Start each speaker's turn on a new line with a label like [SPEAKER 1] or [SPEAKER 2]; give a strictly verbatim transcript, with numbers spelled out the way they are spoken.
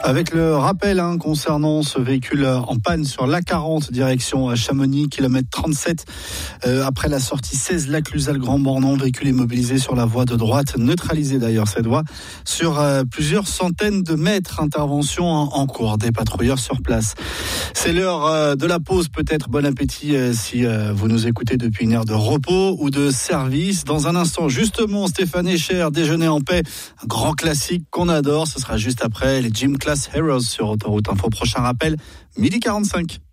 [SPEAKER 1] Avec le rappel hein, concernant ce véhicule en panne sur l'A quarante direction Chamonix, kilomètre trente-sept, euh, après la sortie seize Laclusal-Grand-Bornand, véhicule immobilisé sur la voie de droite, neutralisé d'ailleurs cette voie, sur euh, plusieurs centaines de mètres, intervention en, en cours, des patrouilleurs sur place. C'est l'heure euh, de la pause, peut-être bon appétit euh, si euh, vous nous écoutez depuis une heure de repos ou de service. Dans un instant, justement, Stéphane Echer, Déjeuner en paix, un grand classique qu'on adore, ce sera juste après les Gym Class Heroes sur Autoroute Info. Prochain rappel, midi quarante-cinq.